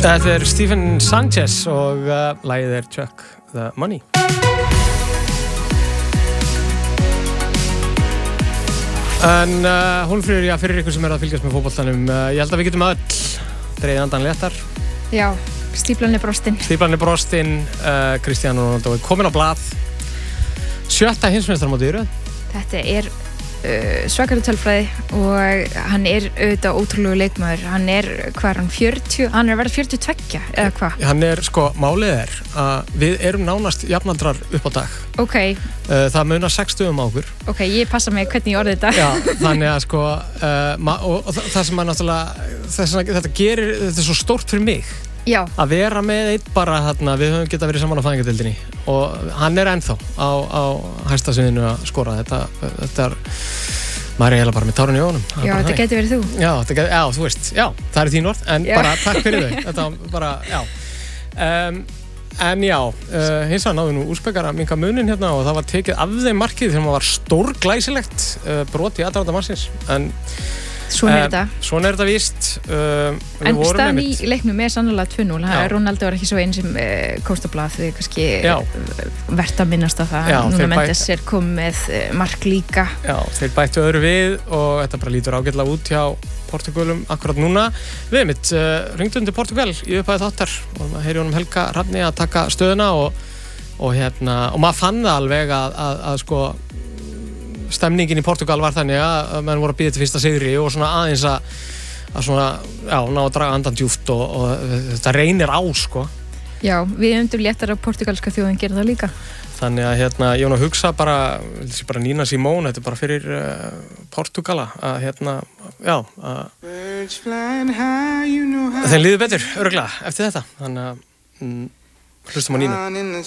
Þetta Stephen Sanchez og lagið Chuck the Money. En Hólmfríður, fyrir ykkur sem að fylgjast með fótboltanum, ég held að við getum öll dregið andan léttar. Já, stíflan brostin. Cristiano Ronaldo er komin á blað. 7. heimsmeistaramótið í röð. Þetta svakalega tölfræði og hann auðvitað ótrúlegu leikmaður. Hann hann 40, hann að verða 42 eða hvað? Hann málið að við erum nánast jafnaldrar upp á dag. Ok. Það munar 6 stöðum á okkur. Ok, ég passa mig hvernig ég orði þetta. Já, þannig að og það sem að náttúrulega, þetta gerir, þetta svo stórt fyrir mig. Já. Að vera með einn bara þarna, við höfum getað verið saman á fæðingardeildinni og hann ennþá á hæsta sviðinu að skora. Þetta maður eiginlega bara með tárun í augunum. Já, þetta geti verið þú. Já, þú veist, það þín orð, en bara takk fyrir þau. Þetta bara, en hins vegar náðu nú úrspekar að minnka munin hérna og það var tekið af þeim markið þegar maður var stórglæsilegt brot í aðdraganda mannsins, en Svona er þetta víst. En staðan í leiknum sannarlega 2-0. Ronaldo var ekki svo einn sem komst á blað, því kannski verðt að minnast á það. Núna Mendes komið með mark líka. Já, þeir bættu öðru við og þetta bara lítur ágætlega út hjá Portúgalum akkurat núna. Við hringdum til Portúgal í upphæði þáttar og maður heyri honum Helga Hrafni að taka stöðuna og maður fann það alveg að stemningin í Portúgal var þannig að menn voru að bíða til fyrsta sigri og svona aðeins að ná að draga andan djúpt og þetta reynir á Já, við undum léttar að portugalska þjóðin gera það líka. Þannig að ég var að hugsa bara Nina Simone, þetta bara fyrir Portúgala að þeim líður betur örugglega eftir þetta, þannig að hlustum á Nínu.